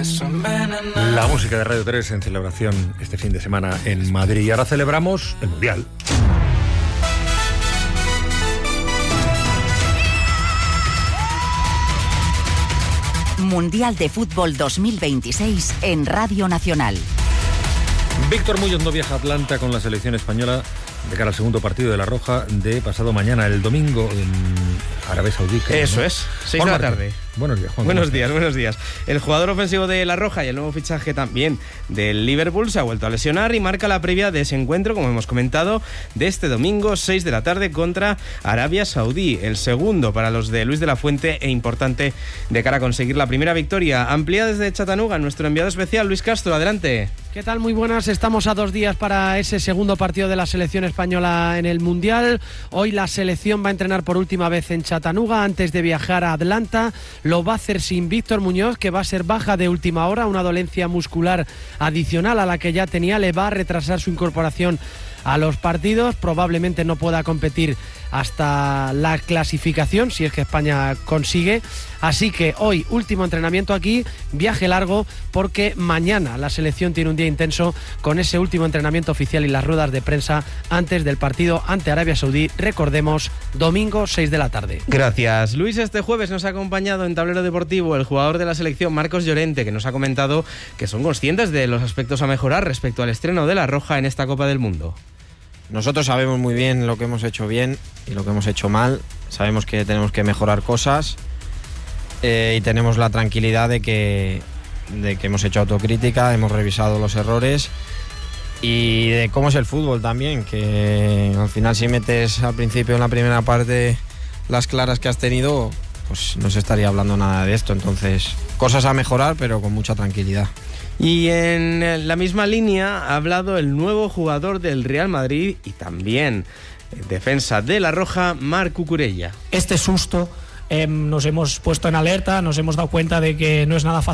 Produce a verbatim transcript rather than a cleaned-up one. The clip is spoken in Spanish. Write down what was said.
La música de Radio tres en celebración este fin de semana en Madrid. Y ahora celebramos el Mundial. Mundial de Fútbol dos mil veintiséis en Radio Nacional. Víctor Muñoz no viaja a Atlanta con la selección española de cara al segundo partido de La Roja de pasado mañana, el domingo, en Arabia Saudí. Eso ¿no? es, seis de la tarde. Buenos días, Juan. Buenos días, buenos días. El jugador ofensivo de La Roja y el nuevo fichaje también del Liverpool se ha vuelto a lesionar y marca la previa de ese encuentro, como hemos comentado, de este domingo, seis de la tarde, contra Arabia Saudí. El segundo para los de Luis de la Fuente e importante de cara a conseguir la primera victoria. Amplía desde Chattanooga nuestro enviado especial, Luis Castro. Adelante. ¿Qué tal? Muy buenas. Estamos a dos días para ese segundo partido de la selección española en el Mundial. Hoy la selección va a entrenar por última vez en Chattanooga antes de viajar a Atlanta. Lo va a hacer sin Víctor Muñoz, que va a ser baja de última hora, una dolencia muscular adicional a la que ya tenía. Le va a retrasar su incorporación a los partidos. Probablemente no pueda competir hasta la clasificación, si es que España consigue. Así que hoy, último entrenamiento aquí, viaje largo, porque mañana la selección tiene un día intenso con ese último entrenamiento oficial y las ruedas de prensa antes del partido ante Arabia Saudí. Recordemos, domingo, seis de la tarde. Gracias, Luis. Este jueves nos ha acompañado en Tablero Deportivo el jugador de la selección, Marcos Llorente, que nos ha comentado que son conscientes de los aspectos a mejorar respecto al estreno de La Roja en esta Copa del Mundo. Nosotros sabemos muy bien lo que hemos hecho bien y lo que hemos hecho mal. Sabemos que tenemos que mejorar cosas eh, y tenemos la tranquilidad de que, de que hemos hecho autocrítica, hemos revisado los errores y de cómo es el fútbol también, que al final si metes al principio en la primera parte las claras que has tenido, pues no se estaría hablando nada de esto. Entonces, cosas a mejorar, pero con mucha tranquilidad. Y en la misma línea ha hablado el nuevo jugador del Real Madrid y también defensa de La Roja, Marc Cucurella. Este susto eh, nos hemos puesto en alerta, nos hemos dado cuenta de que no es nada fácil